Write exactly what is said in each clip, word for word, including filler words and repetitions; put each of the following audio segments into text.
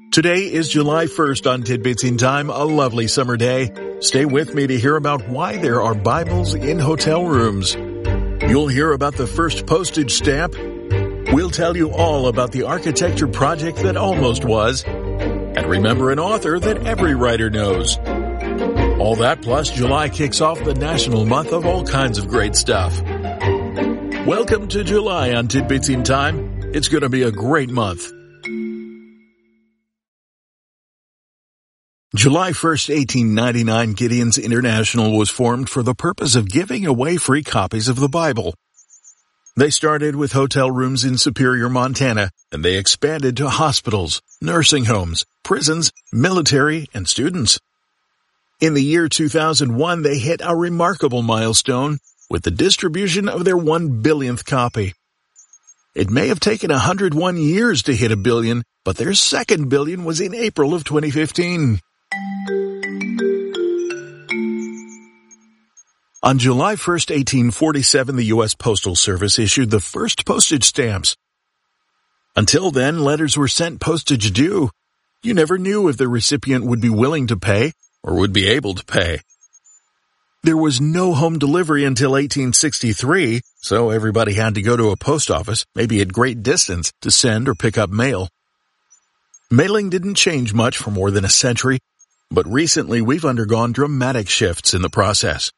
Today is July first on Tidbits in Time, a lovely summer day. Stay with me to hear about why there are Bibles in hotel rooms. You'll hear about the first postage stamp. We'll tell you all about the architecture project that almost was. And remember an author that every writer knows. All that plus July kicks off the national month of all kinds of great stuff. Welcome to July on Tidbits in Time. It's going to be a great month. July first, eighteen ninety-nine, Gideon's International was formed for the purpose of giving away free copies of the Bible. They started with hotel rooms in Superior, Montana, and they expanded to hospitals, nursing homes, prisons, military, and students. In the year two thousand one, they hit a remarkable milestone with the distribution of their one billionth copy. It may have taken one hundred one years to hit a billion, but their second billion was in April of twenty fifteen. On July first, eighteen forty-seven, the U S Postal Service issued the first postage stamps. Until then, letters were sent postage due. You never knew if the recipient would be willing to pay or would be able to pay. There was no home delivery until eighteen sixty-three, so everybody had to go to a post office, maybe at great distance, to send or pick up mail. Mailing didn't change much for more than a century, but recently we've undergone dramatic shifts in the process.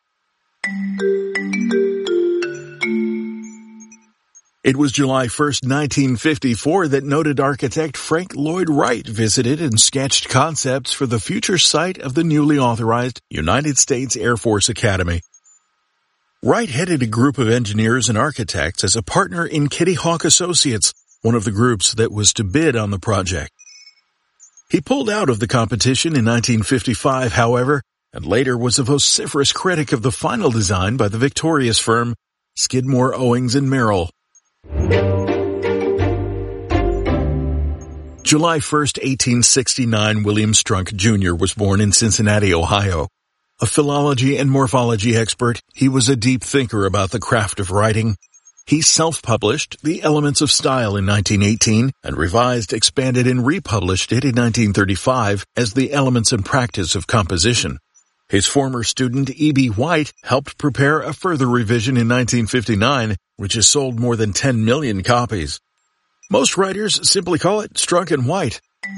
It was July first, nineteen fifty-four that noted architect Frank Lloyd Wright visited and sketched concepts for the future site of the newly authorized United States Air Force Academy. Wright headed a group of engineers and architects as a partner in Kitty Hawk Associates, one of the groups that was to bid on the project. He pulled out of the competition in nineteen fifty-five, however, and later was a vociferous critic of the final design by the victorious firm Skidmore, Owings and Merrill. July first, eighteen sixty-nine, William Strunk Junior was born in Cincinnati, Ohio. A philology and morphology expert, he was a deep thinker about the craft of writing. He self-published The Elements of Style in nineteen eighteen and revised, expanded, and republished it in nineteen thirty-five as The Elements and Practice of Composition. His former student E B. White helped prepare a further revision in nineteen fifty-nine, which has sold more than ten million copies. Most writers simply call it Strunk and White.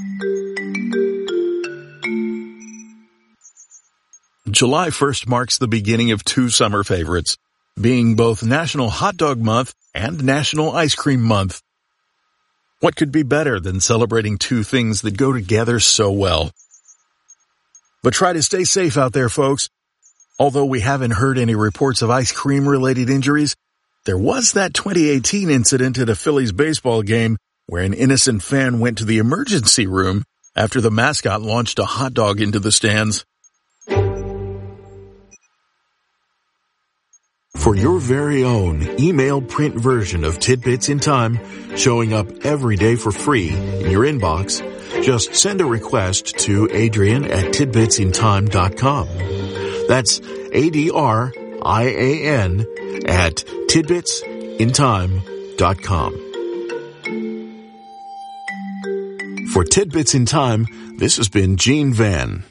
July first marks the beginning of two summer favorites, being both National Hot Dog Month and National Ice Cream Month. What could be better than celebrating two things that go together so well? But try to stay safe out there, folks. Although we haven't heard any reports of ice cream-related injuries, there was that twenty eighteen incident at a Phillies baseball game where an innocent fan went to the emergency room after the mascot launched a hot dog into the stands. For your very own email print version of Tidbits in Time, showing up every day for free in your inbox, just send a request to Adrian at tidbits in time dot com. That's A D R I A N at tidbits in time dot com. For Tidbits in Time, this has been Gene Van.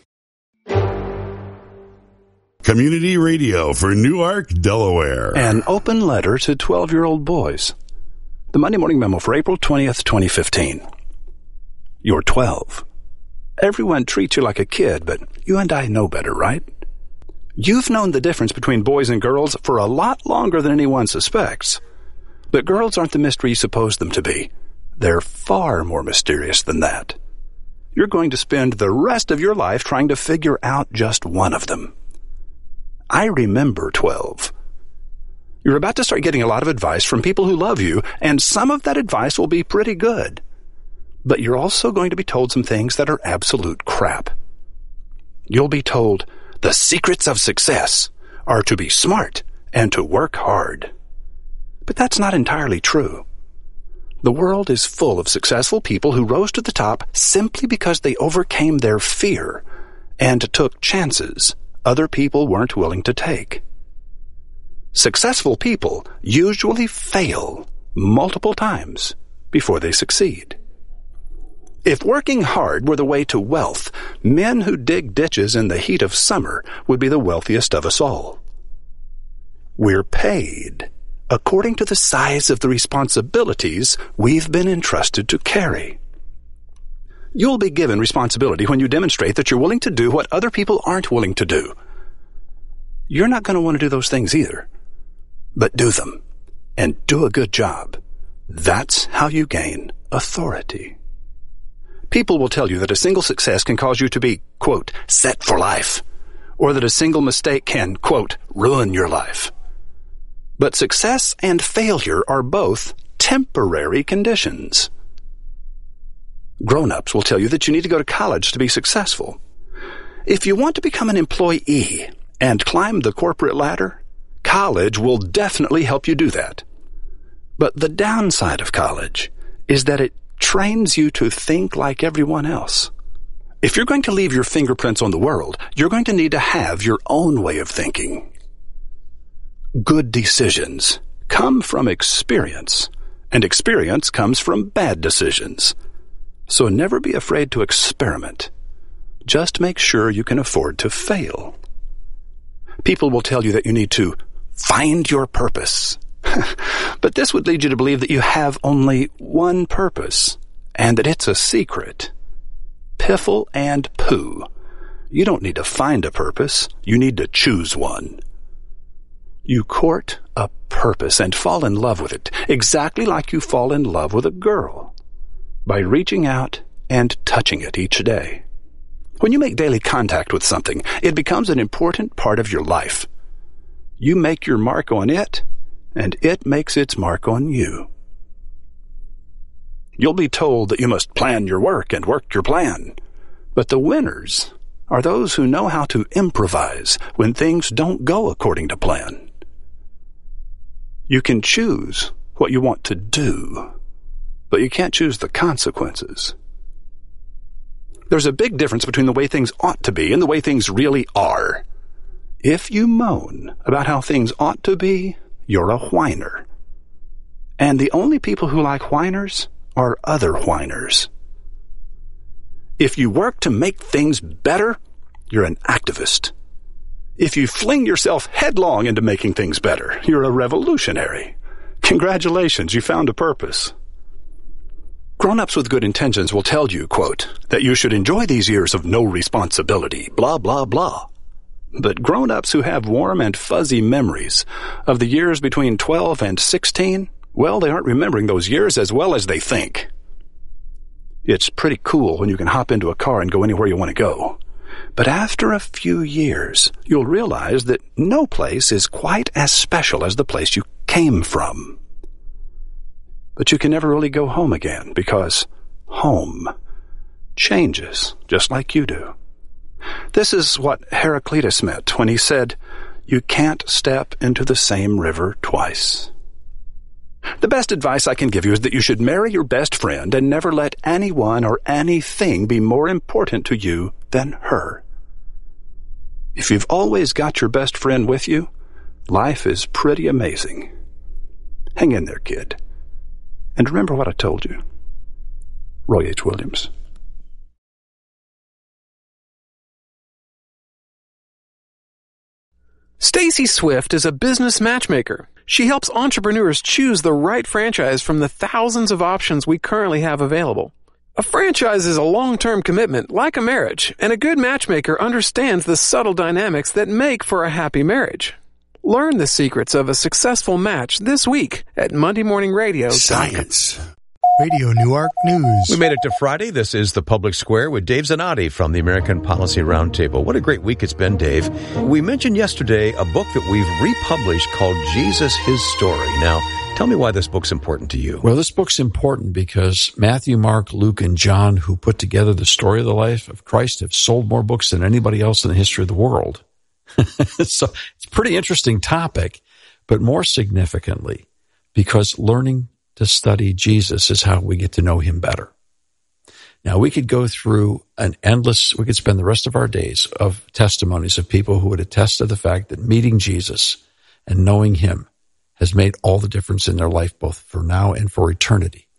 Community radio for Newark, Delaware. An open letter to twelve-year-old boys. The Monday Morning Memo for April twentieth, twenty fifteen. You're twelve. Everyone treats you like a kid, but you and I know better, right? You've known the difference between boys and girls for a lot longer than anyone suspects. But girls aren't the mystery you suppose them to be. They're far more mysterious than that. You're going to spend the rest of your life trying to figure out just one of them. I remember twelve. You're about to start getting a lot of advice from people who love you, and some of that advice will be pretty good. But you're also going to be told some things that are absolute crap. You'll be told the secrets of success are to be smart and to work hard. But that's not entirely true. The world is full of successful people who rose to the top simply because they overcame their fear and took chances other people weren't willing to take. Successful people usually fail multiple times before they succeed. If working hard were the way to wealth, men who dig ditches in the heat of summer would be the wealthiest of us all. We're paid according to the size of the responsibilities we've been entrusted to carry. You'll be given responsibility when you demonstrate that you're willing to do what other people aren't willing to do. You're not going to want to do those things either, but do them, and do a good job. That's how you gain authority. People will tell you that a single success can cause you to be, quote, set for life, or that a single mistake can, quote, ruin your life. But success and failure are both temporary conditions. Grown-ups will tell you that you need to go to college to be successful. If you want to become an employee and climb the corporate ladder, college will definitely help you do that. But the downside of college is that it trains you to think like everyone else. If you're going to leave your fingerprints on the world, you're going to need to have your own way of thinking. Good decisions come from experience, and experience comes from bad decisions. So never be afraid to experiment. Just make sure you can afford to fail. People will tell you that you need to find your purpose. But this would lead you to believe that you have only one purpose, and that it's a secret. Piffle and poo. You don't need to find a purpose. You need to choose one. You court a purpose and fall in love with it, exactly like you fall in love with a girl, by reaching out and touching it each day. When you make daily contact with something, it becomes an important part of your life. You make your mark on it, and it makes its mark on you. You'll be told that you must plan your work and work your plan, but the winners are those who know how to improvise when things don't go according to plan. You can choose what you want to do, but you can't choose the consequences. There's a big difference between the way things ought to be and the way things really are. If you moan about how things ought to be, you're a whiner. And the only people who like whiners are other whiners. If you work to make things better, you're an activist. If you fling yourself headlong into making things better, you're a revolutionary. Congratulations, you found a purpose. Grown-ups with good intentions will tell you, quote, that you should enjoy these years of no responsibility, blah, blah, blah. But grown-ups who have warm and fuzzy memories of the years between twelve and sixteen, well, they aren't remembering those years as well as they think. It's pretty cool when you can hop into a car and go anywhere you want to go. But after a few years, you'll realize that no place is quite as special as the place you came from. But you can never really go home again because home changes just like you do. This is what Heraclitus meant when he said, "You can't step into the same river twice." The best advice I can give you is that you should marry your best friend and never let anyone or anything be more important to you than her. If you've always got your best friend with you, life is pretty amazing. Hang in there, kid. And remember what I told you. Roy H. Williams. Stacy Swift is a business matchmaker. She helps entrepreneurs choose the right franchise from the thousands of options we currently have available. A franchise is a long-term commitment, like a marriage, and a good matchmaker understands the subtle dynamics that make for a happy marriage. Learn the secrets of a successful match this week at Monday Morning Radio. Science. Radio Newark News. We made it to Friday. This is The Public Square with Dave Zanotti from the American Policy Roundtable. What a great week it's been, Dave. We mentioned yesterday a book that we've republished called Jesus, His Story. Now, tell me why this book's important to you. Well, this book's important because Matthew, Mark, Luke, and John, who put together the story of the life of Christ, have sold more books than anybody else in the history of the world. So it's a pretty interesting topic, but more significantly, because learning to study Jesus is how we get to know him better. Now, we could go through an endless, we could spend the rest of our days of testimonies of people who would attest to the fact that meeting Jesus and knowing him has made all the difference in their life, both for now and for eternity.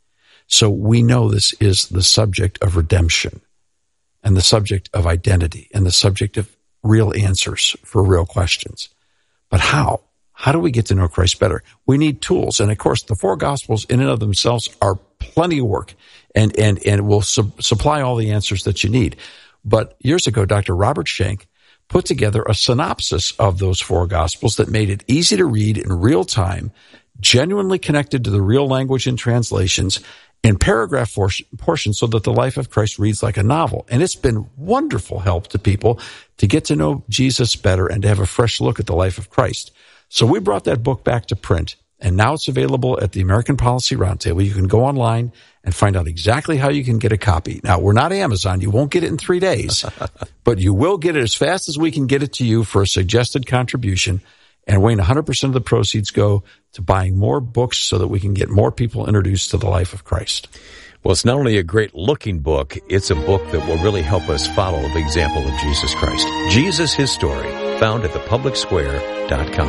So we know this is the subject of redemption and the subject of identity and the subject of real answers for real questions. But how? How do we get to know Christ better? We need tools. And of course, the four Gospels in and of themselves are plenty of work and, and, and will su- supply all the answers that you need. But years ago, Doctor Robert Schenck put together a synopsis of those four Gospels that made it easy to read in real time, genuinely connected to the real language and translations, in paragraph for- portions so that the life of Christ reads like a novel. And it's been wonderful help to people to get to know Jesus better and to have a fresh look at the life of Christ. So we brought that book back to print, and now it's available at the American Policy Roundtable. You can go online and find out exactly how you can get a copy. Now, we're not Amazon. You won't get it in three days, but you will get it as fast as we can get it to you for a suggested contribution. And Wayne, one hundred percent of the proceeds go to buying more books so that we can get more people introduced to the life of Christ. Well, it's not only a great-looking book, it's a book that will really help us follow the example of Jesus Christ. Jesus, His Story, found at the public square dot com.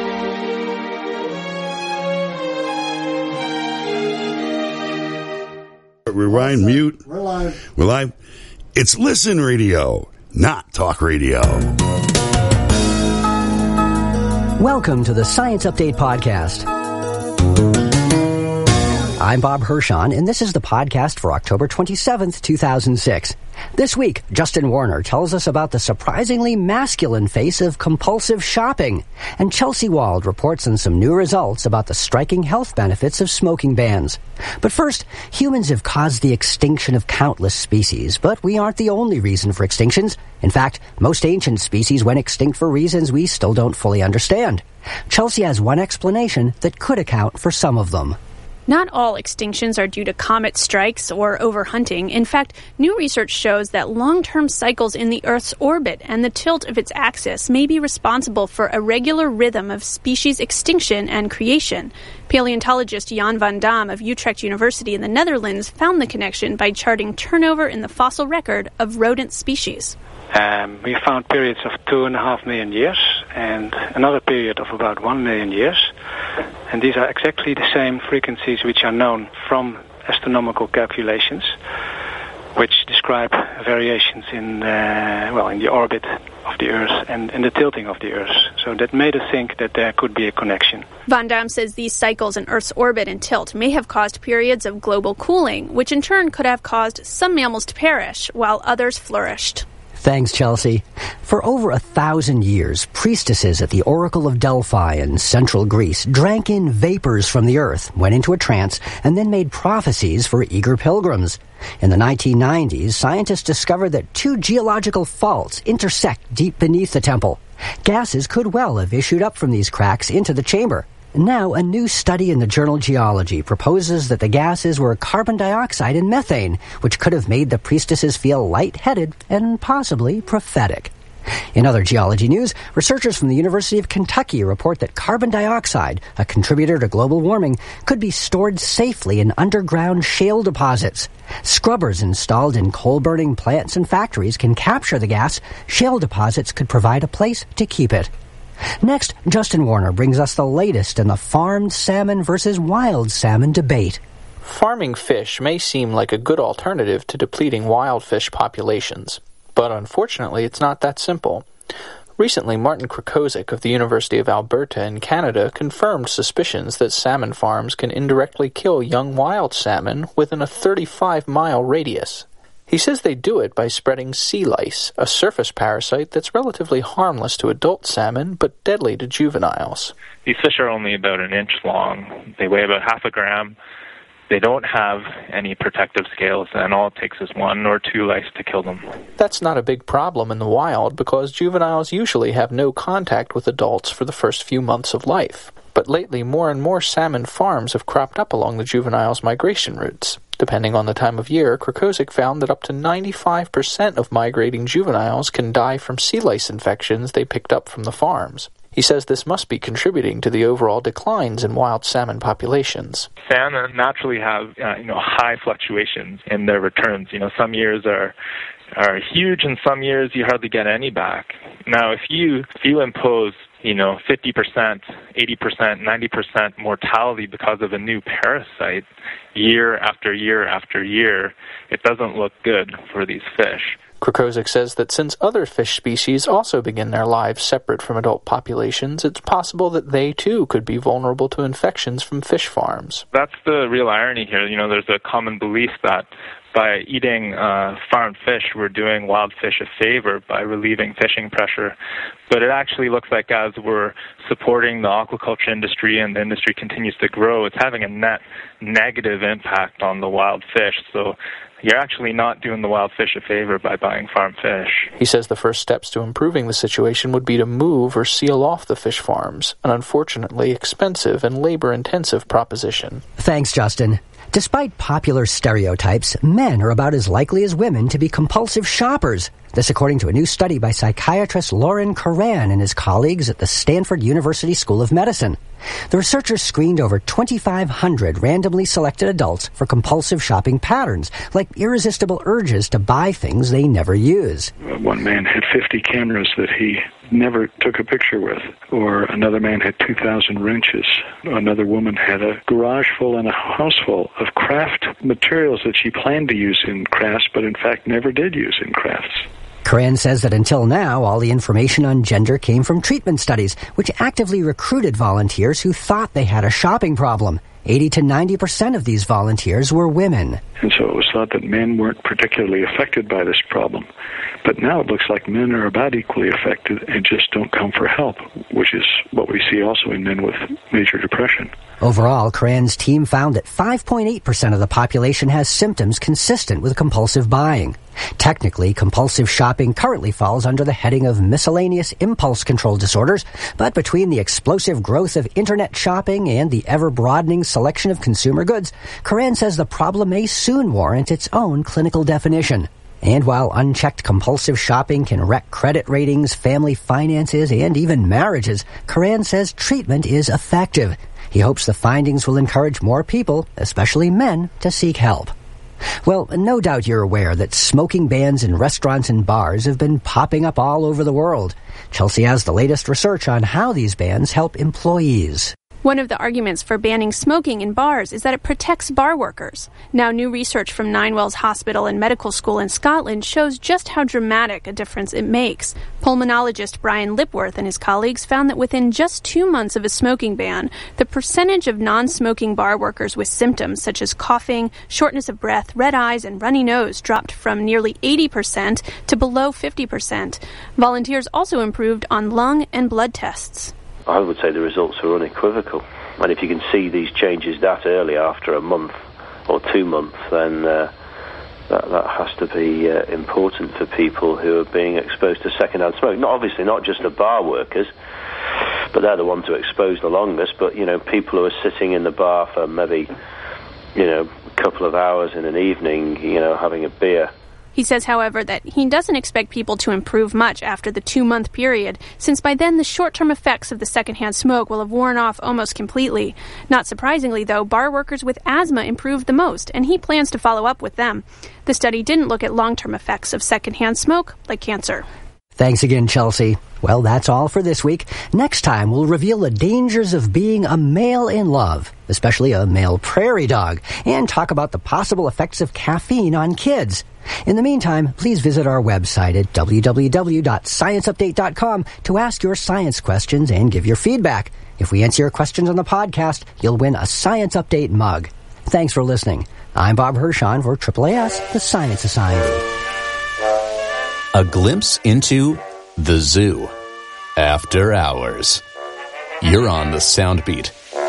Rewind, mute. We're live. We're live. It's Listen Radio, not Talk Radio. Welcome to the Science Update Podcast. I'm Bob Hirschon, and this is the podcast for October twenty-seventh, two thousand six. This week, Justin Warner tells us about the surprisingly masculine face of compulsive shopping, and Chelsea Wald reports on some new results about the striking health benefits of smoking bans. But first, humans have caused the extinction of countless species, but we aren't the only reason for extinctions. In fact, most ancient species went extinct for reasons we still don't fully understand. Chelsea has one explanation that could account for some of them. Not all extinctions are due to comet strikes or overhunting. In fact, new research shows that long-term cycles in the Earth's orbit and the tilt of its axis may be responsible for a regular rhythm of species extinction and creation. Paleontologist Jan van Dam of Utrecht University in the Netherlands found the connection by charting turnover in the fossil record of rodent species. Um, we found periods of two and a half million years and another period of about one million years. And these are exactly the same frequencies which are known from astronomical calculations, which describe variations in uh, well in the orbit of the Earth and in the tilting of the Earth. So that made us think that there could be a connection. Van Dam says these cycles in Earth's orbit and tilt may have caused periods of global cooling, which in turn could have caused some mammals to perish while others flourished. Thanks, Chelsea. For over a thousand years, priestesses at the Oracle of Delphi in central Greece drank in vapors from the earth, went into a trance, and then made prophecies for eager pilgrims. In the nineteen nineties, scientists discovered that two geological faults intersect deep beneath the temple. Gases could well have issued up from these cracks into the chamber. Now, a new study in the journal Geology proposes that the gases were carbon dioxide and methane, which could have made the priestesses feel lightheaded and possibly prophetic. In other geology news, researchers from the University of Kentucky report that carbon dioxide, a contributor to global warming, could be stored safely in underground shale deposits. Scrubbers installed in coal-burning plants and factories can capture the gas. Shale deposits could provide a place to keep it. Next, Justin Warner brings us the latest in the farmed salmon versus wild salmon debate. Farming fish may seem like a good alternative to depleting wild fish populations, but unfortunately it's not that simple. Recently, Martin Krakozik of the University of Alberta in Canada confirmed suspicions that salmon farms can indirectly kill young wild salmon within a thirty-five mile radius. He says they do it by spreading sea lice, a surface parasite that's relatively harmless to adult salmon but deadly to juveniles. These fish are only about an inch long. They weigh about half a gram. They don't have any protective scales, and all it takes is one or two lice to kill them. That's not a big problem in the wild because juveniles usually have no contact with adults for the first few months of life. But lately, more and more salmon farms have cropped up along the juveniles' migration routes. Depending on the time of year, Krakozik found that up to ninety-five percent of migrating juveniles can die from sea lice infections they picked up from the farms. He says this must be contributing to the overall declines in wild salmon populations. Salmon naturally have uh, you know high fluctuations in their returns. You know, some years are are huge, and some years you hardly get any back. Now, if you if you impose you know, fifty percent, eighty percent, ninety percent mortality because of a new parasite year after year after year, it doesn't look good for these fish. Krakozik says that since other fish species also begin their lives separate from adult populations, it's possible that they too could be vulnerable to infections from fish farms. That's the real irony here. You know, there's a common belief that by eating uh, farmed fish, we're doing wild fish a favor by relieving fishing pressure. But it actually looks like as we're supporting the aquaculture industry and the industry continues to grow, it's having a net negative impact on the wild fish. So you're actually not doing the wild fish a favor by buying farm fish. He says the first steps to improving the situation would be to move or seal off the fish farms, an unfortunately expensive and labor-intensive proposition. Thanks, Justin. Despite popular stereotypes, men are about as likely as women to be compulsive shoppers. This according to a new study by psychiatrist Lauren Curran and his colleagues at the Stanford University School of Medicine. The researchers screened over twenty-five hundred randomly selected adults for compulsive shopping patterns, like irresistible urges to buy things they never use. One man had fifty cameras that he never took a picture with, or another man had two thousand wrenches. Another woman had a garage full and a house full of craft materials that she planned to use in crafts, but in fact never did use in crafts. Curran says that until now, all the information on gender came from treatment studies, which actively recruited volunteers who thought they had a shopping problem. eighty to ninety percent of these volunteers were women. And so it was thought that men weren't particularly affected by this problem. But now it looks like men are about equally affected and just don't come for help, which is what we see also in men with major depression. Overall, Curran's team found that five point eight percent of the population has symptoms consistent with compulsive buying. Technically, compulsive shopping currently falls under the heading of miscellaneous impulse control disorders, but between the explosive growth of internet shopping and the ever-broadening selection of consumer goods, Curran says the problem may soon warrant its own clinical definition. And while unchecked compulsive shopping can wreck credit ratings, family finances, and even marriages, Curran says treatment is effective. He hopes the findings will encourage more people, especially men, to seek help. Well, no doubt you're aware that smoking bans in restaurants and bars have been popping up all over the world. Chelsea has the latest research on how these bans help employees. One of the arguments for banning smoking in bars is that it protects bar workers. Now, new research from Ninewells Hospital and Medical School in Scotland shows just how dramatic a difference it makes. Pulmonologist Brian Lipworth and his colleagues found that within just two months of a smoking ban, the percentage of non-smoking bar workers with symptoms such as coughing, shortness of breath, red eyes, and runny nose dropped from nearly eighty percent to below fifty percent. Volunteers also improved on lung and blood tests. I would say the results are unequivocal. And if you can see these changes that early after a month or two months, then uh, that, that has to be uh, important for people who are being exposed to second-hand smoke. Not obviously not just the bar workers, but they're the ones who are exposed the longest, but, you know, people who are sitting in the bar for maybe, you know, a couple of hours in an evening, you know, having a beer. He says, however, that he doesn't expect people to improve much after the two-month period, since by then the short-term effects of the secondhand smoke will have worn off almost completely. Not surprisingly, though, bar workers with asthma improved the most, and he plans to follow up with them. The study didn't look at long-term effects of secondhand smoke, like cancer. Thanks again, Chelsea. Well, that's all for this week. Next time, we'll reveal the dangers of being a male in love, especially a male prairie dog, and talk about the possible effects of caffeine on kids. In the meantime, please visit our website at w w w dot science update dot com to ask your science questions and give your feedback. If we answer your questions on the podcast, you'll win a Science Update mug. Thanks for listening. I'm Bob Hirschon for triple A S, the Science Society. A glimpse into the zoo. After hours. You're on the sound beat.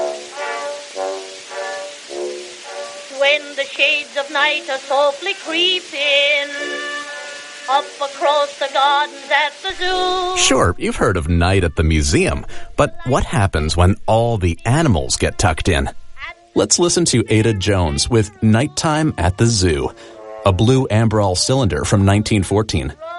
When the shades of night are softly creeping up across the gardens at the zoo. Sure, you've heard of night at the museum, but what happens when all the animals get tucked in? Let's listen to Ada Jones with Nighttime at the Zoo, a blue Amberol cylinder from nineteen fourteen.